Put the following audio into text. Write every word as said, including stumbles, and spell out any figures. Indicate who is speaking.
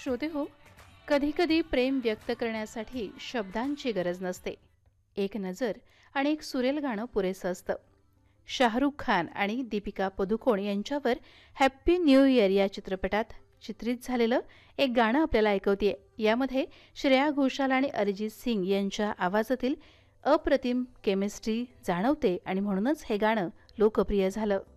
Speaker 1: श्रोते हो, कधीकधी प्रेम व्यक्त करण्यासाठी शब्दांची गरज नसते. एक नजर आणि एक सुरेल गाणं पुरेसं असतं. शाहरुख खान आणि दीपिका पदुकोण यांच्यावर हॅप्पी न्यू इयर या चित्रपटात चित्रित झालेलं एक गाणं आपल्याला ऐकवतीये. यामध्ये श्रेया घोषाल आणि अरिजित सिंग यांच्या आवाजातील अप्रतिम केमिस्ट्री जाणवते आणि म्हणूनच हे गाणं लोकप्रिय झालं.